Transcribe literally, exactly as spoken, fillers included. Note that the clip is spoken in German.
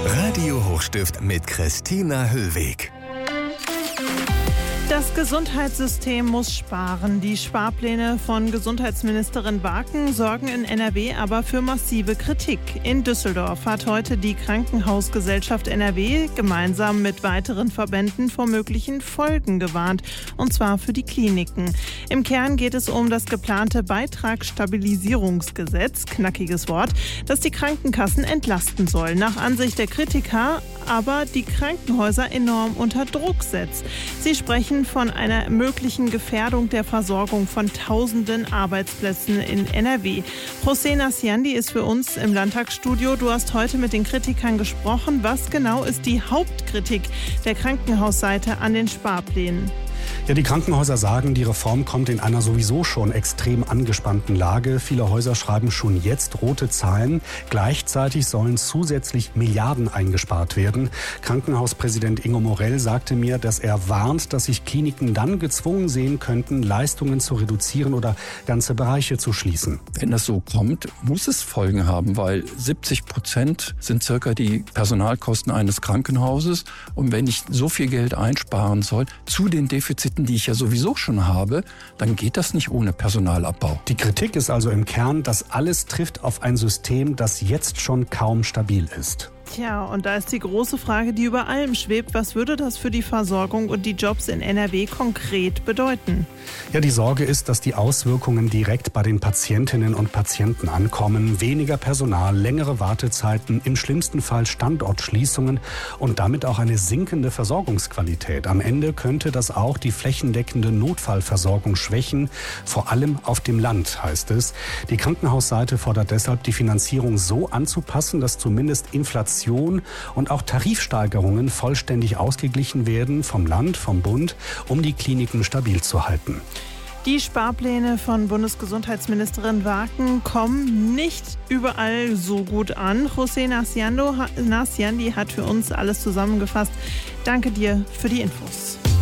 Radio Hochstift mit Christina Höllweg. Das Gesundheitssystem muss sparen. Die Sparpläne von Gesundheitsministerin Waken sorgen in N R W aber für massive Kritik. In Düsseldorf hat heute die Krankenhausgesellschaft N R W gemeinsam mit weiteren Verbänden vor möglichen Folgen gewarnt, und zwar für die Kliniken. Im Kern geht es um das geplante Beitragsstabilisierungsgesetz, knackiges Wort, das die Krankenkassen entlasten soll. Nach Ansicht der Kritiker aber die Krankenhäuser enorm unter Druck setzt. Sie sprechen von einer möglichen Gefährdung der Versorgung von tausenden Arbeitsplätzen in N R W. José Nasciandi ist für uns im Landtagsstudio. Du hast heute mit den Kritikern gesprochen. Was genau ist die Hauptkritik der Krankenhausseite an den Sparplänen? Ja, die Krankenhäuser sagen, die Reform kommt in einer sowieso schon extrem angespannten Lage. Viele Häuser schreiben schon jetzt rote Zahlen. Gleichzeitig sollen zusätzlich Milliarden eingespart werden. Krankenhauspräsident Ingo Morell sagte mir, dass er warnt, dass sich Kliniken dann gezwungen sehen könnten, Leistungen zu reduzieren oder ganze Bereiche zu schließen. Wenn das so kommt, muss es Folgen haben, weil siebzig Prozent sind circa die Personalkosten eines Krankenhauses. Und wenn ich so viel Geld einsparen soll, zu den Defiziten, die ich ja sowieso schon habe, dann geht das nicht ohne Personalabbau. Die Kritik ist also im Kern, dass alles trifft auf ein System, das jetzt schon kaum stabil ist. Tja, und da ist die große Frage, die über allem schwebt. Was würde das für die Versorgung und die Jobs in N R W konkret bedeuten? Ja, die Sorge ist, dass die Auswirkungen direkt bei den Patientinnen und Patienten ankommen. Weniger Personal, längere Wartezeiten, im schlimmsten Fall Standortschließungen und damit auch eine sinkende Versorgungsqualität. Am Ende könnte das auch die flächendeckende Notfallversorgung schwächen, vor allem auf dem Land, heißt es. Die Krankenhausseite fordert deshalb, die Finanzierung so anzupassen, dass zumindest Inflation und auch Tarifsteigerungen vollständig ausgeglichen werden vom Land, vom Bund, um die Kliniken stabil zu halten. Die Sparpläne von Bundesgesundheitsministerin Waken kommen nicht überall so gut an. José Nasciandi hat für uns alles zusammengefasst. Danke dir für die Infos.